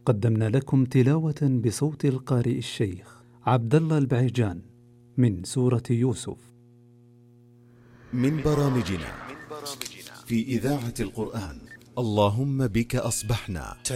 قدمنا لكم تلاوة بصوت القارئ الشيخ عبد الله البعيجان من سورة يوسف من برامجنا في إذاعة القرآن. اللهم بك أصبحنا.